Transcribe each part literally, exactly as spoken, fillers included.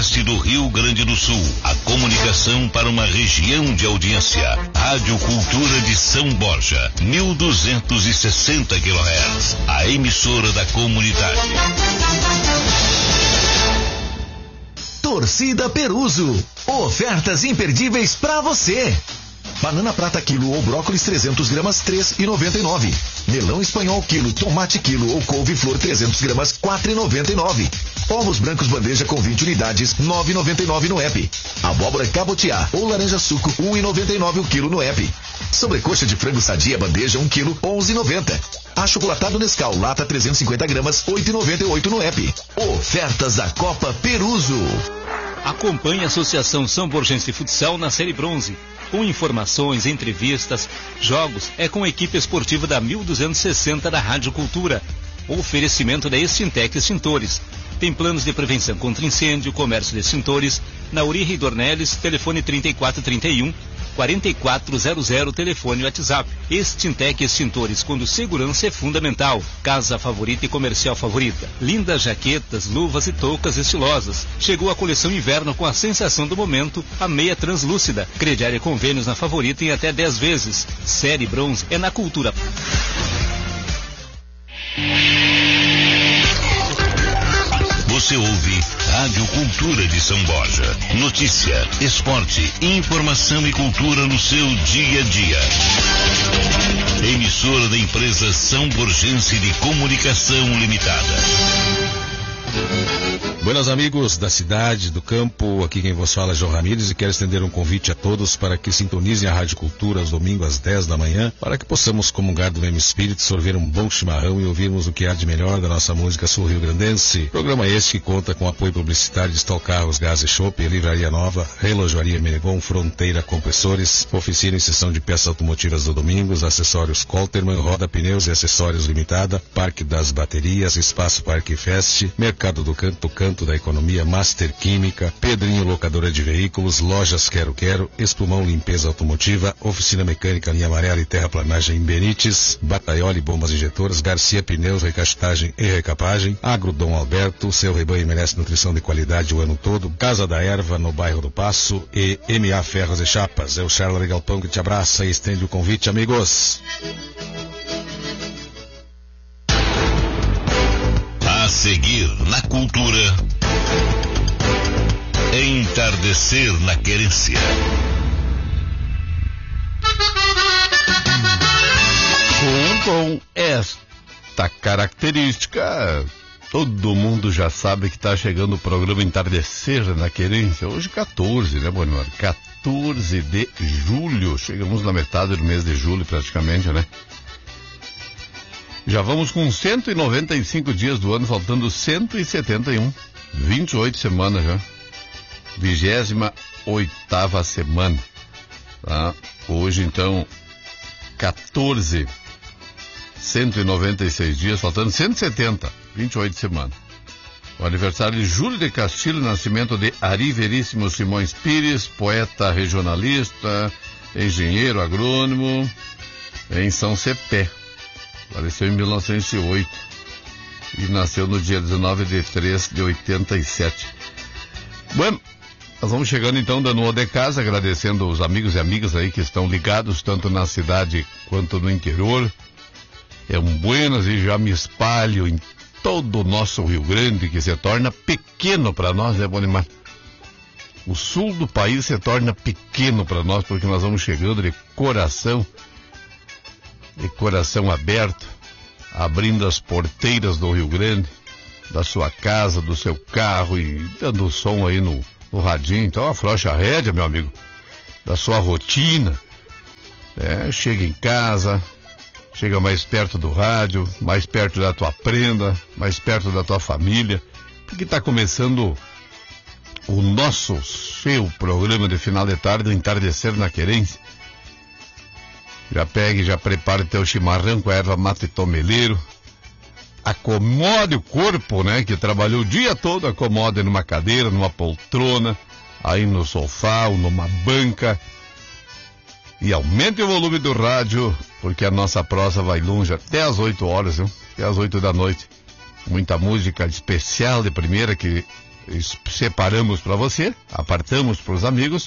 oeste do Rio Grande do Sul. A comunicação para uma região de audiência. Rádio Cultura de São Borja, mil duzentos e sessenta quilohertz. A emissora da comunidade. Torcida Peruso. Ofertas imperdíveis pra você. Banana prata quilo ou brócolis trezentos gramas, três reais e noventa e nove centavos. Melão espanhol quilo, tomate quilo ou couve-flor trezentos gramas, quatro reais e noventa e nove centavos. Ovos brancos bandeja com vinte unidades, nove reais e noventa e nove centavos no app. Abóbora cabotiá ou laranja suco, um real e noventa e nove centavos o quilo no app. Sobrecoxa de frango sadia bandeja um quilo, onze reais e noventa centavos. Achocolatado Nescau, lata trezentos e cinquenta gramas, oito reais e noventa e oito centavos no app. Ofertas da Copa Peruso. Acompanhe a Associação São Borgense Futsal na Série Bronze. Com informações, entrevistas, jogos, é com a equipe esportiva da mil duzentos e sessenta da Rádio Cultura. Oferecimento da Extintec Extintores. Tem planos de prevenção contra incêndio, comércio de extintores. Na Uri Dornelles, telefone trinta e quatro trinta e um, quarenta e quatro zero zero, telefone WhatsApp. Extintec Extintores, quando segurança é fundamental. Casa favorita e comercial favorita. Lindas jaquetas, luvas e toucas estilosas. Chegou a coleção inverno com a sensação do momento, a meia translúcida. Crediário e convênios na favorita em até dez vezes. Série Bronze é na Cultura. Você ouve Rádio Cultura de São Borja. Notícia, esporte, informação e cultura no seu dia a dia. Emissora da empresa São Borgense de Comunicação Limitada. Buenas amigos da cidade, do campo, aqui quem vos fala é João Ramires e quero estender um convite a todos para que sintonizem a Rádio Cultura aos domingos às dez da manhã, para que possamos comungar do mesmo espírito, sorver um bom chimarrão e ouvirmos o que há de melhor da nossa música sul-rio-grandense. Programa este que conta com apoio publicitário de Stock Carros, Gás e Chopp, Livraria Nova, Relojoaria Menegon, Fronteira Compressores, Oficina e Seção de Peças Automotivas do Domingos, Acessórios Colterman, Roda Pneus e Acessórios Limitada, Parque das Baterias, Espaço Parque Fest, Mercado do Canto, Canto da Economia, Master Química, Pedrinho Locadora de Veículos, Lojas Quero Quero, Espumão Limpeza Automotiva, Oficina Mecânica Linha Amarela e Terraplanagem em Benites, Bataioli Bombas Injetoras, Garcia Pneus, Recastagem e Recapagem, Agro Dom Alberto, seu rebanho merece nutrição de qualidade o ano todo, Casa da Erva no bairro do Passo e M A Ferros e Chapas. É o Charles Galpão que te abraça e estende o convite, amigos. A seguir na Cultura, Entardecer na Querência. Com, com esta característica, todo mundo já sabe que está chegando o programa Entardecer na Querência. Hoje quatorze, né, Bonimar? quatorze de julho. Chegamos na metade do mês de julho praticamente, né? Já vamos com cento e noventa e cinco dias do ano, faltando cento e setenta e um. vinte e oito semanas já. vigésima oitava semana. Tá? Hoje, então, quatorze. cento e noventa e seis dias, faltando cento e setenta. vinte e oito semanas. O aniversário de Júlio de Castilho, nascimento de Ari Veríssimo Simões Pires, poeta regionalista, engenheiro agrônomo, em São Cepé. Faleceu em mil novecentos e oito e nasceu no dia dezenove de três de oitenta e sete. Bueno, nós vamos chegando então dando o de casa, agradecendo os amigos e amigas aí que estão ligados, tanto na cidade quanto no interior. É um buenas e já me espalho em todo o nosso Rio Grande, que se torna pequeno para nós, né, Bonimar? O sul do país se torna pequeno para nós, porque nós vamos chegando de coração, de coração aberto, abrindo as porteiras do Rio Grande, da sua casa, do seu carro e dando som aí no, no radinho. Então afrouxa a rédea, meu amigo, da sua rotina. É, chega em casa, chega mais perto do rádio, mais perto da tua prenda, mais perto da tua família, porque está começando o nosso, seu programa de final de tarde, o Entardecer na Querência. Já pegue, já prepare teu chimarrão com a erva mate tomeleiro. Acomode o corpo, né? Que trabalhou o dia todo, acomode numa cadeira, numa poltrona, aí no sofá ou numa banca. E aumente o volume do rádio, porque a nossa prosa vai longe até às oito horas, viu? Até às oito da noite. Muita música especial de primeira que separamos para você, apartamos para os amigos.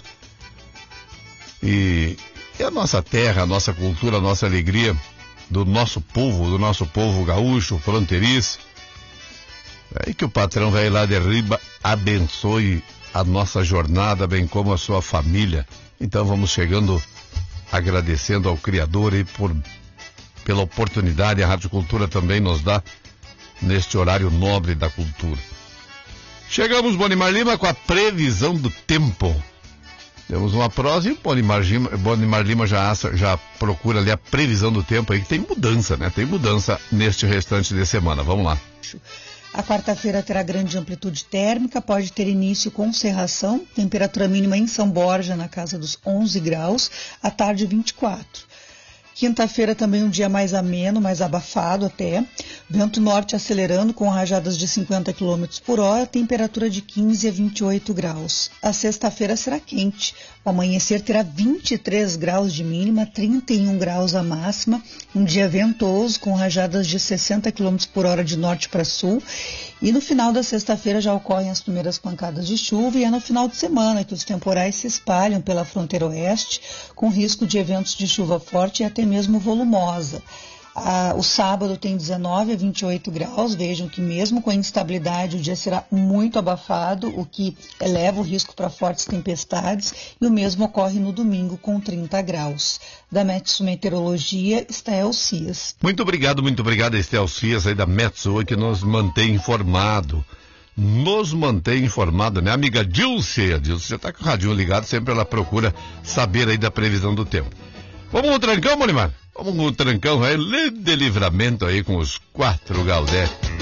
E, e a nossa terra, a nossa cultura, a nossa alegria do nosso povo, do nosso povo gaúcho, fronteiriço. É, e que o patrão vai lá de riba abençoe a nossa jornada, bem como a sua família. Então vamos chegando, agradecendo ao Criador e por, pela oportunidade a Rádio Cultura também nos dá neste horário nobre da cultura. Chegamos, Bonimar Lima, com a previsão do tempo. Temos uma prosa e o Bonimar Lima, Bonimar Lima já, já procura ali a previsão do tempo aí, que tem mudança, né? Tem mudança neste restante de semana. Vamos lá. A quarta-feira terá grande amplitude térmica, pode ter início com cerração, temperatura mínima em São Borja na casa dos onze graus, à tarde vinte e quatro. Quinta-feira também um dia mais ameno, mais abafado até. Vento norte acelerando com rajadas de cinquenta quilômetros por hora, temperatura de quinze a vinte e oito graus. A sexta-feira será quente. O amanhecer terá vinte e três graus de mínima, trinta e um graus a máxima. Um dia ventoso com rajadas de sessenta quilômetros por hora de norte para sul. E no final da sexta-feira já ocorrem as primeiras pancadas de chuva e é no final de semana que os temporais se espalham pela fronteira oeste, com risco de eventos de chuva forte e até mesmo volumosa. Ah, o sábado tem dezenove a vinte e oito graus, vejam que mesmo com a instabilidade o dia será muito abafado, o que eleva o risco para fortes tempestades, e o mesmo ocorre no domingo com trinta graus. Da Metsu Meteorologia, Estel Cias. Muito obrigado, muito obrigado, Estel Cias aí da Metsu, que nos mantém informado. Nos mantém informado, né? Amiga Dilce, a Dilce já está com o radinho ligado, sempre ela procura saber aí da previsão do tempo. Vamos no trancão, Bonimar? Vamos no trancão aí, de livramento aí com os quatro Galdé.